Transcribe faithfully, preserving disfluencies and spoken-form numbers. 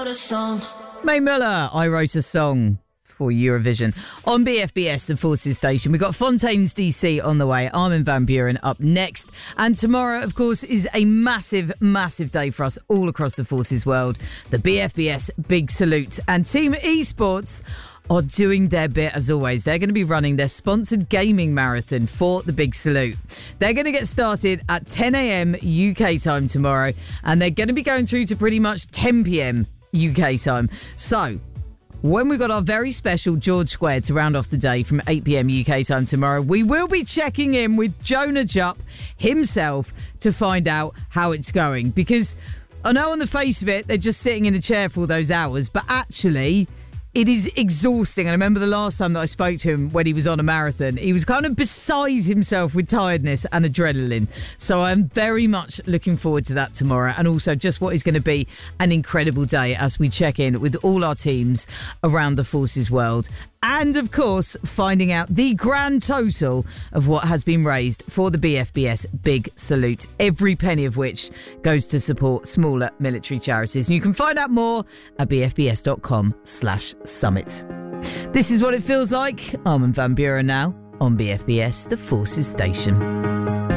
wrote a song. Mae Muller, I wrote a song for Eurovision. On B F B S, the Forces Station, we've got Fontaines D C on the way, Armin van Buuren up next. And tomorrow, of course, is a massive, massive day for us all across the Forces world. The B F B S Big Salute. And Team Esports are doing their bit as always. They're going to be running their sponsored gaming marathon for the Big Salute. They're going to get started at ten a.m. U K time tomorrow, and they're going to be going through to pretty much ten p.m. U K time. So, when we've got our very special George Squared to round off the day from eight p.m. U K time tomorrow, we will be checking in with Jonah Jupp himself to find out how it's going. Because I know on the face of it, they're just sitting in a chair for all those hours, but actually it is exhausting. And I remember the last time that I spoke to him when he was on a marathon, he was kind of beside himself with tiredness and adrenaline. So I'm very much looking forward to that tomorrow, and also just what is going to be an incredible day as we check in with all our teams around the Forces world. And, of course, finding out the grand total of what has been raised for the B F B S Big Salute, every penny of which goes to support smaller military charities. And you can find out more at bfbs.com slash summit. This is what it feels like. Armin van Buuren now on B F B S, the Forces Station.